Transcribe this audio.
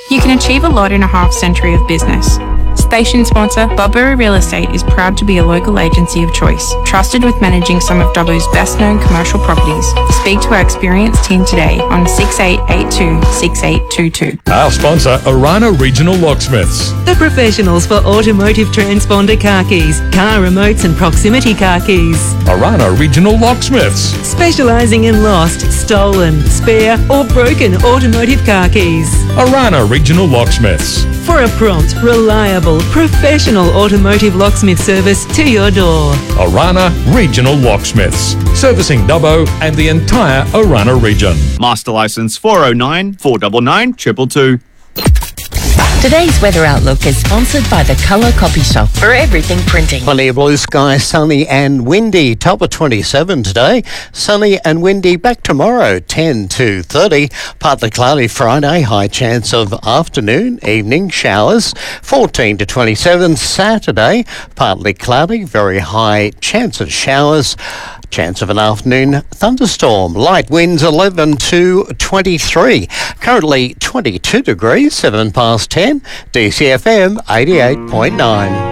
You can achieve a lot in a half-century of business. Station sponsor Barbary Real Estate is proud to be a local agency of choice, trusted with managing some of Dubbo's best-known commercial properties. Speak to our experienced team today on 6882 6822. Our sponsor, Orana Regional Locksmiths. The professionals for automotive transponder car keys, car remotes and proximity car keys. Orana Regional Locksmiths. Specialising in lost, stolen, spare or broken automotive car keys. Orana Regional Locksmiths. For a prompt, reliable, professional automotive locksmith service to your door. Orana Regional Locksmiths. Servicing Dubbo and the entire Orana region. Master Licence 409 499 222. Today's weather outlook is sponsored by the Colour Copy Shop for everything printing. Plenty of blue sky, sunny and windy. Top of 27 today. Sunny and windy. Back tomorrow, 10 to 30. Partly cloudy Friday. High chance of afternoon, evening showers. 14 to 27. Saturday, partly cloudy. Very high chance of showers. Chance of an afternoon thunderstorm. Light winds 11 to 23. Currently 22 degrees, 7 past 10. DCFM 88.9.